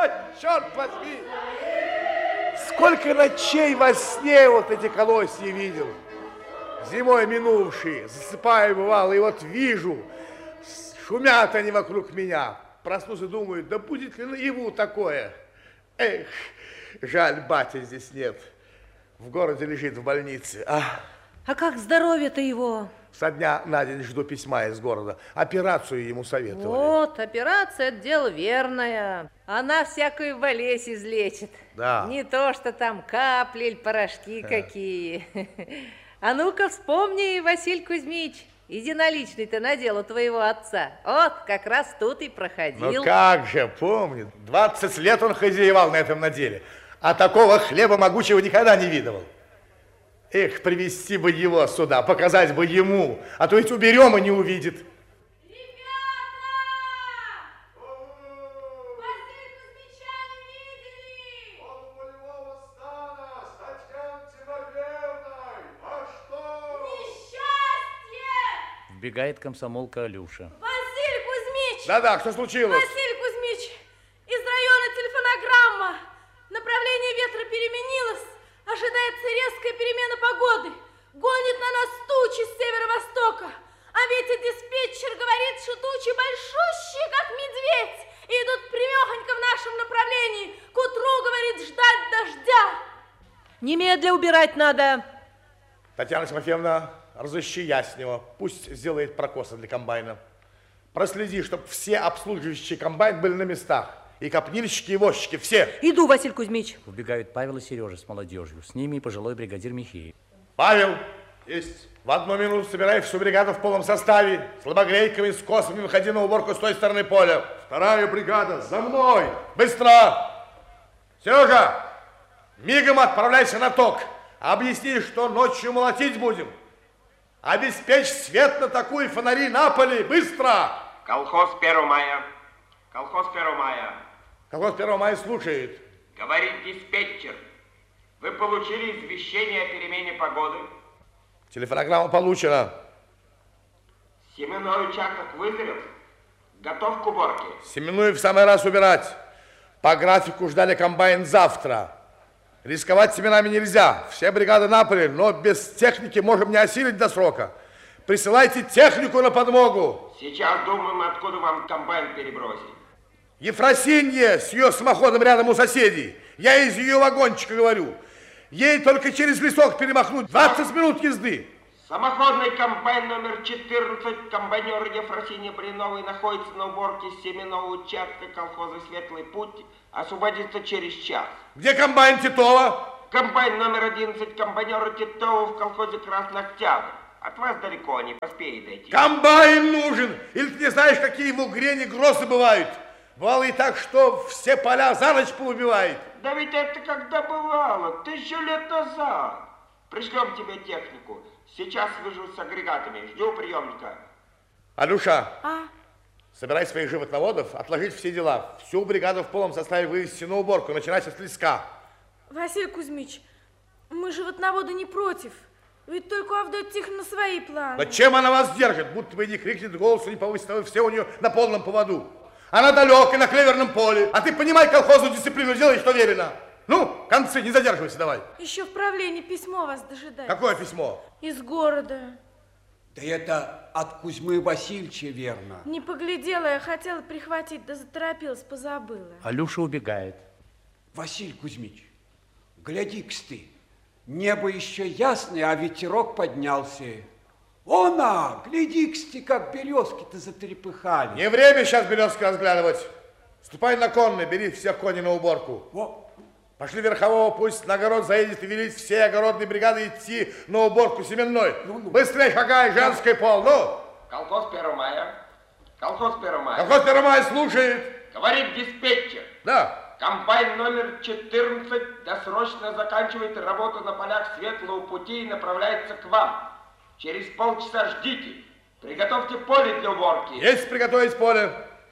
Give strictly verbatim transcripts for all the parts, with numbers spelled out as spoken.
Черт возьми! Сколько ночей во сне вот эти колосья видел. Зимой минувшие, засыпаю бывало, и вот вижу, шумят они вокруг меня. Проснусь и думаю, да будет ли наяву такое? Эх, жаль, батя здесь нет. В городе лежит в больнице. А, а как здоровье-то его? Со дня на день жду письма из города. Операцию ему советовали. Вот, операция – это дело верное. Она всякую болезнь излечит. Да. Не то, что там капли или порошки а. какие. А ну-ка вспомни, Василий Кузьмич, иди наличный-то на дело твоего отца. Вот, как раз тут и проходил. Ну как же, помню. двадцать лет он хозяевал на этом наделе. А такого хлеба могучего никогда не видывал. Эх, привести бы его сюда, показать бы ему, а то ведь уберем и не увидит. Ребята! Василия Кузьмича не видели! Он у полевого стана с Татьяной Тимофеевной. А что? Несчастье! Вбегает комсомолка Алюша. Василий Кузьмич! Да-да, что случилось? Василий Кузьмич, из района телефонограмма. Направление ветра переменилось. Ожидается резкая перемена погоды. Гонит на нас тучи с северо-востока. А ветер-диспетчер говорит, что тучи большущие, как медведь, и идут прямехонько в нашем направлении. К утру, говорит, ждать дождя. Немедля убирать надо. Татьяна Тимофеевна, разыщи Яснева. Пусть сделает прокосы для комбайна. Проследи, чтобы все обслуживающие комбайн были на местах. И копнильщики, и возчики, все. Иду, Василий Кузьмич. Убегают Павел и Сережа с молодежью. С ними и пожилой бригадир Михеев. Павел, есть. В одну минуту собирай всю бригаду в полном составе. С лобогрейками, с косами выходи на уборку с той стороны поля. Вторая бригада, за мной. Быстро. Сережа, мигом отправляйся на ток. Объясни, что ночью молотить будем. Обеспечь свет на такую фонари на поле. Быстро. Колхоз первого мая. Колхоз первого мая. Колхоз первого мая слушает. Говорит диспетчер. Вы получили извещение о перемене погоды? Телефонограмма получена. Семенной участок вызрел. Готов к уборке. Семенную в самый раз убирать. По графику ждали комбайн завтра. Рисковать семенами нельзя. Все бригады на поле, но без техники можем не осилить до срока. Присылайте технику на подмогу. Сейчас думаем, откуда вам комбайн перебросить. Ефросинья с ее самоходом рядом у соседей. Я из ее вагончика говорю. Ей только через лесок перемахнуть. двадцать минут езды. Самоходный комбайн номер четырнадцать, комбайнер Ефросинья Блиновой находится на уборке семенного участка колхоза «Светлый путь». Освободится через час. Где комбайн Титова? Комбайн номер одиннадцать, комбайнера Титова в колхозе «Красный Октябрь». От вас далеко, не поспеет дойти. Комбайн нужен. Или ты не знаешь, какие в Угре негрозы бывают? Бывало и так, что все поля за ночь поубивает. Да ведь это когда бывало? Тысячу лет назад. Пришлем тебе технику. Сейчас свяжусь с агрегатами. Жду приемника. Алюша, А? собирай своих животноводов, отложить все дела. Всю бригаду в полном составе вывести на уборку, начинать с леска. Василий Кузьмич, мы животноводы не против. Ведь только у Авдотьи Тихоновны свои планы. Но чем она вас держит? Будто бы не крикнет, голосу не повысит, а вы все у нее на полном поводу. Она далеко, на клеверном поле. А ты понимай колхозную дисциплину, делай, что велено. Ну, концы, не задерживайся давай. Еще в правлении письмо вас дожидается. Какое письмо? Из города. Да это от Кузьмы Васильевича, верно. Не поглядела, я хотела прихватить, да заторопилась, позабыла. Алюша убегает. Василий Кузьмич, гляди-ка ты, небо еще ясное, а ветерок поднялся. Она, гляди-ка ты, как березки-то затрепыхали. Не время сейчас березки разглядывать. Ступай на конный, бери всех коней на уборку. Во. Пошли верхового, пусть на огород заедет и велит все огородные бригады идти на уборку семенной. Ну, ну. Быстрее шагай, женский пол, ну! Колхоз первого мая. Колхоз первого мая. Колхоз первого мая слушает. Говорит диспетчер. Да. Комбайн номер четырнадцать досрочно заканчивает работу на полях Светлого пути и направляется к вам. Через полчаса ждите. Приготовьте поле для уборки. Есть приготовить поле.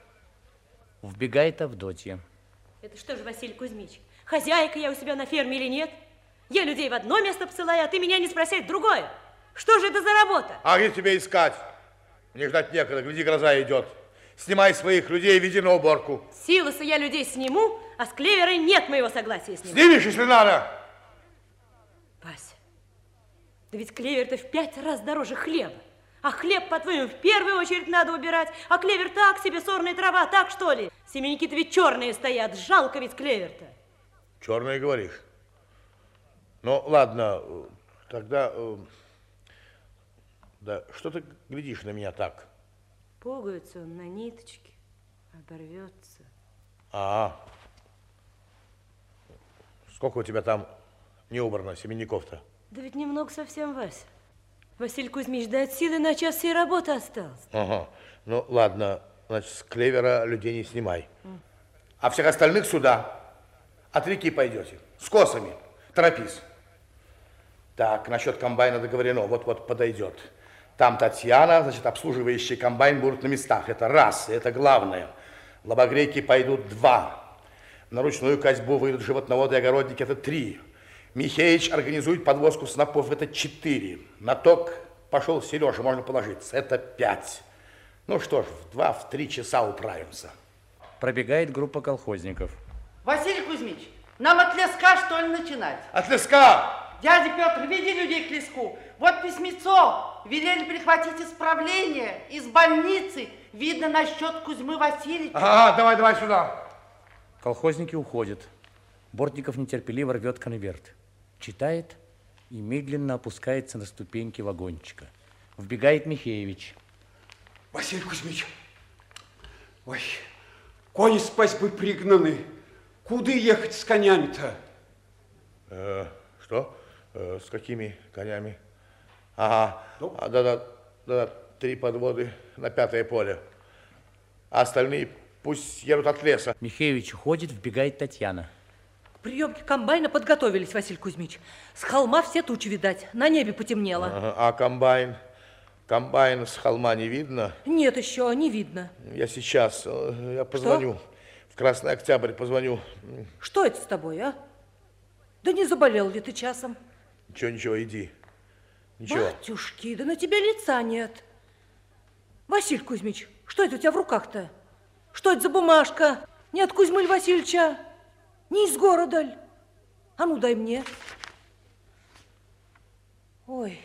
Вбегает Авдотья. Это что же, Василий Кузьмич, хозяйка я у себя на ферме или нет? Я людей в одно место посылаю, а ты меня не спросить в другое. Что же это за работа? А где тебе искать? Мне ждать некогда, гляди, гроза идет. Снимай своих людей и веди на уборку. С Силоса я людей сниму, а с Клевера нет моего согласия снимать. Снимешь, если надо. Вася, да ведь клевер-то в пять раз дороже хлеба. А хлеб, по-твоему, в первую очередь надо убирать. А клевер так себе, сорная трава, так что ли? Семенники-то ведь черные стоят, жалко ведь клевер-то. Черные говоришь? Ну, ладно, тогда... Да что ты глядишь на меня так? Пугается он на ниточке, оборвется. А, сколько у тебя там не убрано семенников-то? Да ведь немного совсем, Вася. Василий Кузьмич, да от силы на час всей работы осталось. Ага, ну ладно, значит, с клевера людей не снимай. Mm. А всех остальных сюда. От реки пойдете, с косами, торопись. Так, насчет комбайна договорено, вот-вот подойдет. Там Татьяна, значит, обслуживающие комбайн будут на местах. Это раз, это главное. Лобогрейки пойдут два. На ручную косьбу выйдут животноводы и огородники, это три. Михеич организует подвозку снопов, это четыре. На ток пошел Сережа, можно положиться, это пять. Ну что ж, в два, в три часа управимся. Пробегает группа колхозников. Василий Кузьмич, нам от леска, что ли, начинать? От леска! Дядя Петр, веди людей к леску. Вот письмецо. Велели прихватить исправление из больницы. Видно, насчет Кузьмы Васильевича. Ага, давай, давай сюда. Колхозники уходят. Бортников нетерпеливо рвет конверт. Читает и медленно опускается на ступеньки вагончика. Вбегает Михеевич. Василий Кузьмич, ой, кони с пасьбы пригнаны. Куда ехать с конями-то? Э, что? Э, с какими конями? Ага, Ну? а, да-да, да, три подводы на пятое поле. А остальные пусть едут от леса. Михеевич уходит, вбегает Татьяна. К приемке комбайна подготовились, Василий Кузьмич. С холма все тучи видать, на небе потемнело. Ага, а комбайн? Комбайн с холма не видно? Нет еще, не видно. Я сейчас, э, я позвоню. Что? В Красный Октябрь позвоню. Что это с тобой, а? Да не заболел ли ты часом? Ничего, ничего, иди. Ничего. Батюшки, да на тебе лица нет. Василий Кузьмич, что это у тебя в руках-то? Что это за бумажка? Не от Кузьмы Васильевича, не из города ль? А ну, дай мне. Ой,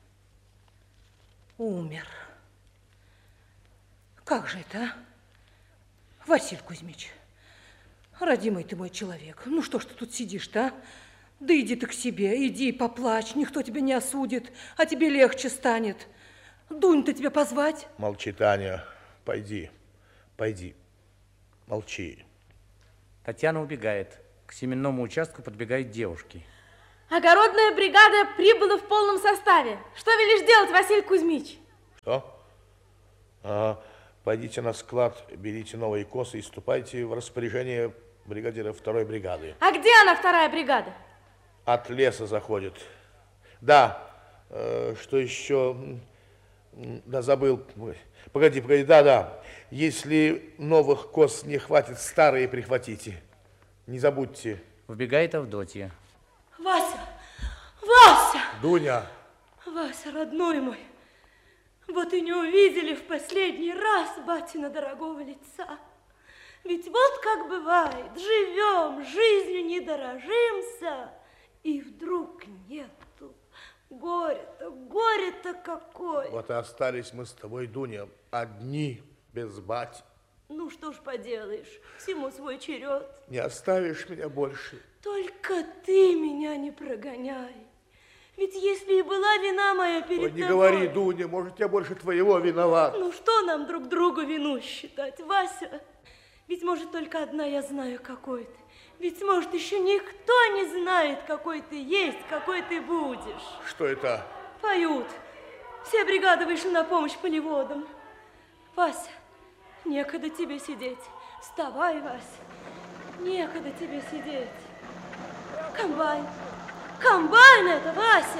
умер. Как же это, а? Василий Кузьмич, родимый ты мой человек, ну что ж ты тут сидишь-то, а? Да иди ты к себе, иди поплачь, никто тебя не осудит, а тебе легче станет. Дунь-то тебя позвать? Молчи, Таня, пойди, пойди, молчи. Татьяна убегает. К семенному участку подбегают девушки. Огородная бригада прибыла в полном составе. Что велишь делать, Василий Кузьмич? Что? Ага. Пойдите на склад, берите новые косы и ступайте в распоряжение бригадира второй бригады. А где она, вторая бригада? От леса заходит. Да, э, что еще? Да, забыл. Погоди, погоди, да, да. Если новых кос не хватит, старые прихватите. Не забудьте. Вбегает Авдотья. Вася! Вася! Дуня! Вася, родной мой, вот и не увидели в последний раз батина дорогого лица. Ведь вот как бывает, живем, жизнью не дорожимся, и вдруг нету. Горе-то, горе-то какое. Вот и остались мы с тобой, Дуня, одни, без бати. Ну, что ж поделаешь, всему свой черед. Не оставишь меня больше. Только ты меня не прогоняй. Ведь если и была вина моя перед Ой, не тобой... говори, Дуня, может, я больше твоего виноват. Ну, что нам друг другу вину считать, Вася? Ведь, может, только одна я знаю, какой ты. Ведь, может, еще никто не знает, какой ты есть, какой ты будешь. Что это? Поют. Все бригады вышли на помощь полеводам. Вася, некогда тебе сидеть. Вставай, Вася. Некогда тебе сидеть. Комбайн. Комбайн это, Вася.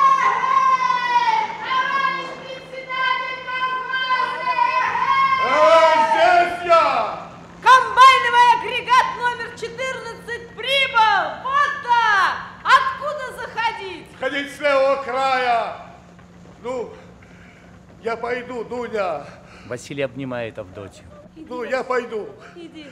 А, здесь я! Комбайновый агрегат номер четырнадцать прибыл! Вот-то! Откуда заходить? Ходить с левого края! Ну, я пойду, Дуня. Василий обнимает Авдотью. Иди, Ну, я пойду. Иди.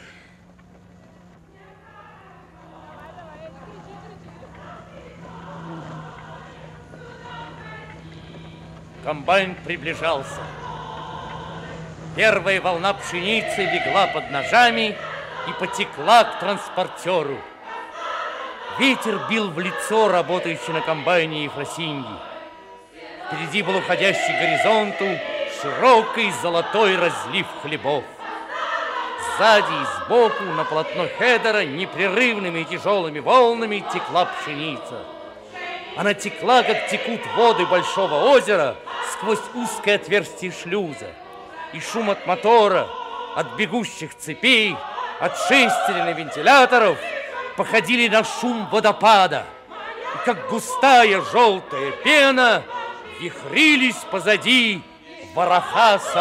Комбайн приближался. Первая волна пшеницы легла под ножами и потекла к транспортеру. Ветер бил в лицо работающей на комбайне Ефросиньи. Впереди был уходящий к горизонту широкий золотой разлив хлебов. Сзади и сбоку на полотно хедера непрерывными и тяжелыми волнами текла пшеница. Она текла, как текут воды большого озера сквозь узкое отверстие шлюза. И шум от мотора, от бегущих цепей, от шестерен и вентиляторов походили на шум водопада. И как густая желтая пена вихрились позади вороха